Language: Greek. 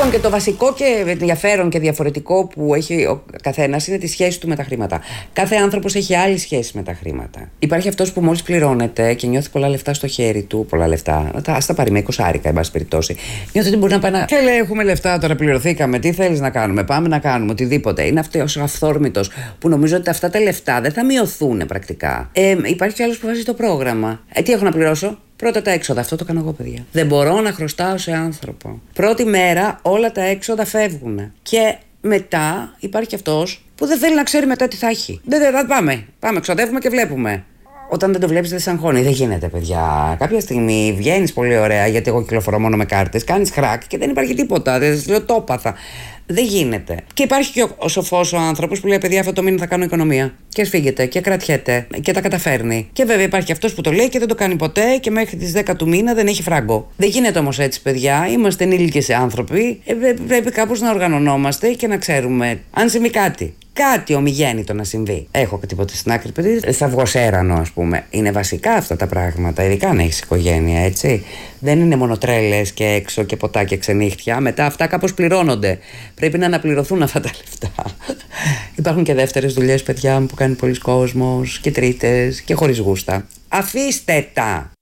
Λοιπόν, και το βασικό και ενδιαφέρον και διαφορετικό που έχει ο καθένας είναι τη σχέση του με τα χρήματα. Κάθε άνθρωπος έχει άλλη σχέση με τα χρήματα. Υπάρχει αυτός που μόλις πληρώνεται και νιώθει πολλά λεφτά στο χέρι του, πολλά λεφτά. Ας τα πάρει με 20 άρικα, εν πάση περιπτώσει. Νιώθει ότι μπορεί να πάει και λέει: έχουμε λεφτά, τώρα πληρωθήκαμε. Τι θέλεις να κάνουμε? Πάμε να κάνουμε οτιδήποτε. Είναι αυτός ο αυθόρμητος που νομίζω ότι αυτά τα λεφτά δεν θα μειωθούν πρακτικά. Υπάρχει κι άλλος που βάζει το πρόγραμμα. Τι έχω να πληρώσω? Πρώτα τα έξοδα. Αυτό το κάνω εγώ, παιδιά. Δεν μπορώ να χρωστάω σε άνθρωπο. Πρώτη μέρα όλα τα έξοδα φεύγουν. Και μετά υπάρχει αυτός που δεν θέλει να ξέρει μετά τι θα έχει. Δεν πάμε, ξοδεύουμε και βλέπουμε. Όταν δεν το βλέπεις δεν σε αγχώνει. Δεν γίνεται, παιδιά. Κάποια στιγμή βγαίνεις πολύ ωραία, γιατί εγώ κυκλοφορώ μόνο με κάρτες. Κάνεις χρακ και δεν υπάρχει τίποτα. Δεν λέω το έπαθα. Δεν γίνεται. Και υπάρχει και ο σοφός ο άνθρωπος που λέει: παιδιά, αυτό το μήνα θα κάνω οικονομία. Και σφίγγεται και κρατιέται και τα καταφέρνει. Και βέβαια υπάρχει αυτός που το λέει και δεν το κάνει ποτέ και μέχρι τις 10 του μήνα δεν έχει φράγκο. Δεν γίνεται όμως έτσι, παιδιά. Είμαστε ενήλικες άνθρωποι. Πρέπει κάπως να οργανωνόμαστε και να ξέρουμε αν συμβεί κάτι. Κάτι ομιγέννητο να συμβεί. Έχω και τίποτα στην άκρη, παιδί. Θα βγω σέρανο, ας πούμε. Είναι βασικά αυτά τα πράγματα, ειδικά αν έχεις οικογένεια, έτσι. Δεν είναι μόνο τρέλες και έξω και ποτά και ξενύχτια. Μετά αυτά κάπως πληρώνονται. Πρέπει να αναπληρωθούν αυτά τα λεφτά. Υπάρχουν και δεύτερες δουλειές, παιδιά μου, που κάνει πολλοί κόσμος, και τρίτες και χωρίς γούστα. Αφήστε τα!